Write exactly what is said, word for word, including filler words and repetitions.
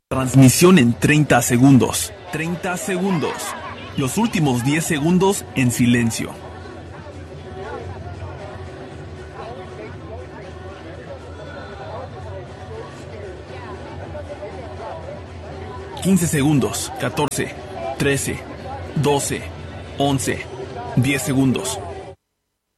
Transmisión en treinta segundos. treinta segundos. Los últimos diez segundos en silencio. quince segundos. catorce, trece, doce, once, diez segundos.